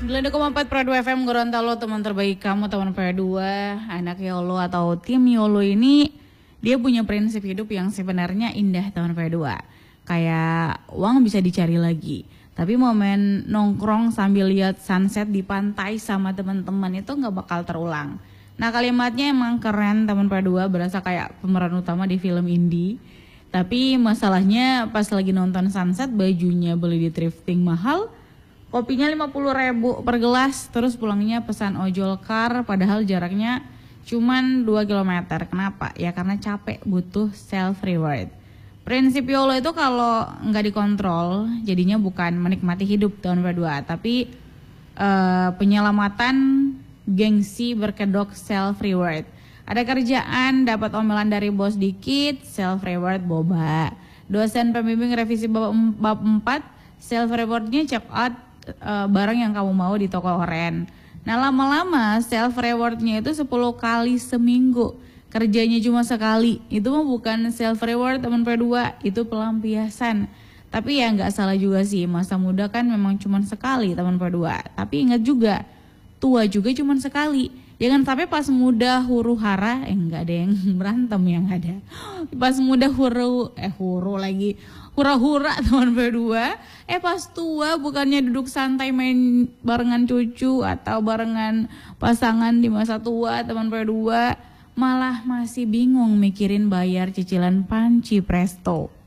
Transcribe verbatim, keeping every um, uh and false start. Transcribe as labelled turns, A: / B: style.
A: sembilan puluh koma empat Prado F M Gorontalo, teman terbaik kamu, teman P dua, anak YOLO atau tim YOLO ini dia punya prinsip hidup yang sebenarnya indah, teman P dua. Kayak uang bisa dicari lagi, tapi momen nongkrong sambil lihat sunset di pantai sama teman-teman itu nggak bakal terulang. Nah, kalimatnya emang keren, teman P dua, berasa kayak pemeran utama di film indie. Tapi masalahnya pas lagi nonton sunset bajunya beli di thrifting mahal, kopinya lima puluh ribu per gelas, terus pulangnya pesan ojol car padahal jaraknya cuman dua kilometer. Kenapa? Ya karena capek, butuh self reward. Prinsip YOLO itu kalau nggak dikontrol jadinya bukan menikmati hidup, tahun berdua, tapi uh, penyelamatan gengsi berkedok self reward. Ada kerjaan, dapat omelan dari bos dikit, self reward boba. Dosen pembimbing revisi bab, bab empat, self rewardnya check out uh, barang yang kamu mau di toko oren. Nah, lama-lama self rewardnya itu sepuluh kali seminggu. Kerjanya cuma sekali. Itu mah bukan self reward, teman P dua, itu pelampiasan. Tapi ya nggak salah juga sih, masa muda kan memang cuma sekali, teman P dua. Tapi ingat juga, tua juga cuma sekali. Jangan sampai pas muda huru hara, eh enggak ada yang berantem yang ada. Pas muda huru, eh huru lagi, hura-hura, teman P dua. Eh pas tua bukannya duduk santai main barengan cucu atau barengan pasangan di masa tua, teman P dua, malah masih bingung mikirin bayar cicilan panci presto.